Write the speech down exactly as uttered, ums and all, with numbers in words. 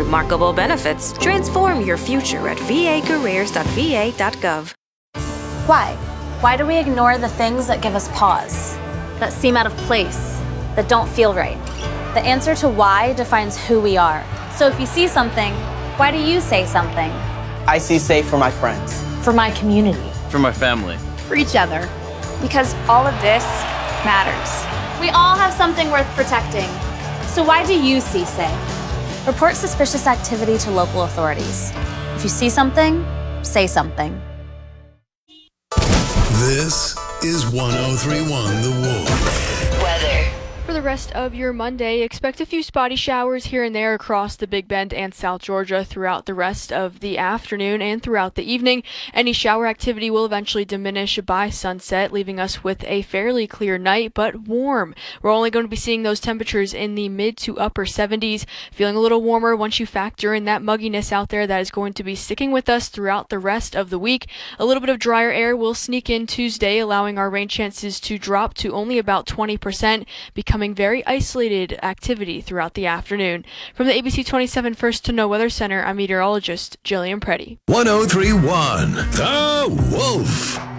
remarkable benefits. Transform your future at v a careers dot v a dot gov. Why? Why do we ignore the things that give us pause, that seem out of place, that don't feel right? The answer to why defines who we are. So if you see something, why do you say something? I see safe for my friends. For my community. For my family. For each other. Because all of this matters. We all have something worth protecting. So why do you see safe? Report suspicious activity to local authorities. If you see something, say something. This is one oh three point one The Wolf. Weather. For the rest of your Monday, expect a few spotty showers here and there across the Big Bend and South Georgia throughout the rest of the afternoon and throughout the evening. Any shower activity will eventually diminish by sunset, leaving us with a fairly clear night, but warm. We're only going to be seeing those temperatures in the mid to upper seventies, feeling a little warmer once you factor in that mugginess out there that is going to be sticking with us throughout the rest of the week. A little bit of drier air will sneak in Tuesday, allowing our rain chances to drop to only about twenty percent, becoming very isolated activity throughout the afternoon. From the A B C twenty-seven First to Know Weather Center, I'm meteorologist Jillian Preddy. one oh three point one The Wolf.